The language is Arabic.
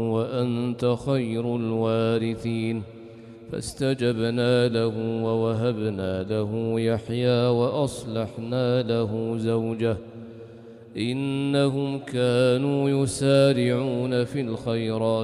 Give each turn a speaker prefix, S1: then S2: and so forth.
S1: وأنت خير الوارثين. فاستجبنا له ووهبنا له يحيى وأصلحنا له زوجه إنهم كانوا يسارعون في الخيرات